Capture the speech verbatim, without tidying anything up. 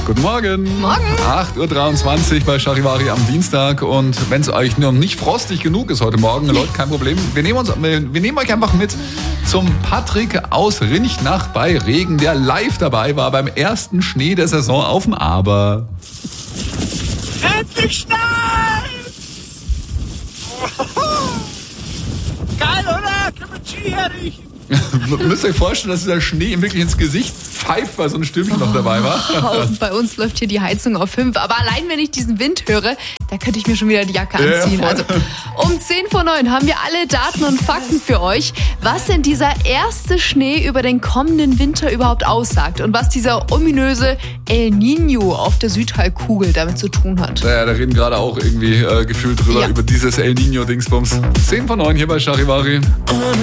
Guten Morgen. Morgen. acht Uhr dreiundzwanzig bei Charivari am Dienstag. Und wenn es euch noch nicht frostig genug ist heute Morgen, Leute, kein Problem. Wir nehmen, uns, wir, wir nehmen euch einfach mit zum Patrick aus Rinchnach bei Regen, der live dabei war beim ersten Schnee der Saison auf dem Aber. Endlich schneit! Geil, oder? Können wir Ski herriechen? Müsst ihr euch vorstellen, dass dieser Schnee ihm wirklich ins Gesicht pfeift, weil so ein Stürmchen noch dabei war. Oh, bei uns läuft hier die Heizung auf fünf. Aber allein, wenn ich diesen Wind höre, da könnte ich mir schon wieder die Jacke anziehen. Ja, also um zehn vor neun haben wir alle Daten und Fakten für euch, was denn dieser erste Schnee über den kommenden Winter überhaupt aussagt und was dieser ominöse El Niño auf der Südhalbkugel damit zu tun hat. Naja, da reden gerade auch irgendwie äh, gefühlt drüber, Ja. über dieses El Niño-Dingsbums. zehn vor neun hier bei Charivari.